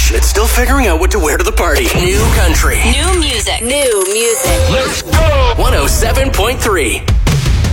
fresh, but still figuring out what to wear to the party. New country. New music. New music. Let's go! 107.3.